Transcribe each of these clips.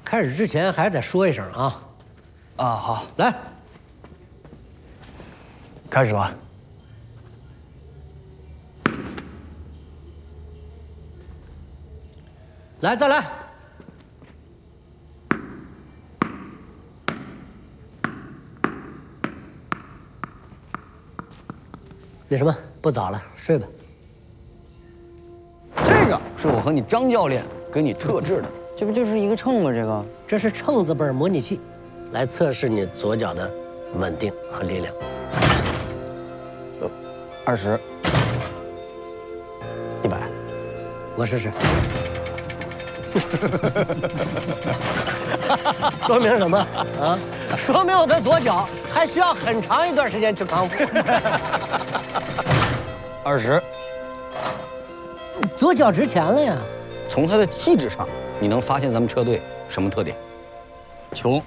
开始之前还是得说一声啊。 啊，好， 来， 开始吧。 来，再来。那什么，不早了，睡吧。 这个是我和你张教练给你特制的， 这不就是一个秤吗？ 这是秤字辈模拟器，来测试你左脚的稳定和力量。 20，100， 我试试。说明什么啊？说明我的左脚还需要很长一段时间去康复。 20。 左脚值钱了呀！ 从他的气质上，你能发现咱们车队什么特点？穷。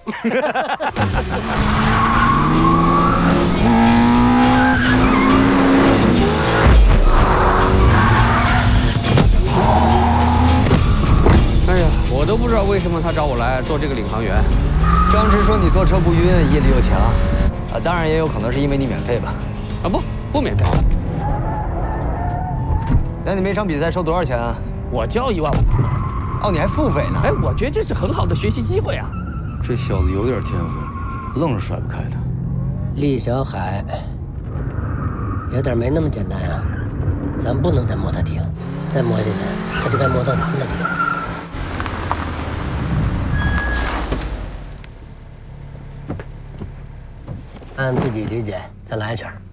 哎呀，我都不知道为什么他找我来做这个领航员。 张弛说你坐车不晕，毅力又强，当然也有可能是因为你免费吧？ 啊，不免费。 那你每场比赛收多少钱啊？ 我交1万5。 哦，你还付费呢？ 哎，我觉得这是很好的学习机会啊。 这小子有点天赋，愣是甩不开他。 厉小海有点没那么简单啊，咱不能再摸他底了，再摸下去，他就该摸到咱们的底了。按自己理解，再来一圈。